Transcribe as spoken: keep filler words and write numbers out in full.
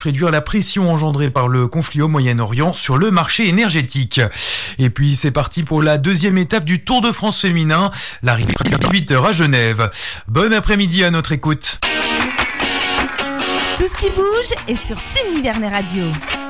réduire la pression engendrée par le conflit au Moyen-Orient sur le marché énergétique. Et puis c'est parti pour la deuxième étape du Tour de France féminin, l'arrivée à dix-huit heures à Genève. Bon après-midi à notre écoute. Tout ce qui bouge est sur Sud-Nivernet Radio.